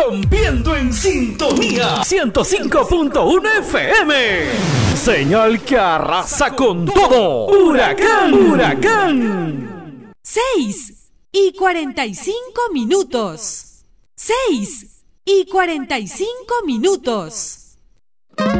rompiendo en sintonía 105.1 FM. Señal que arrasa con todo. Huracán, huracán. 6:45. 6:45.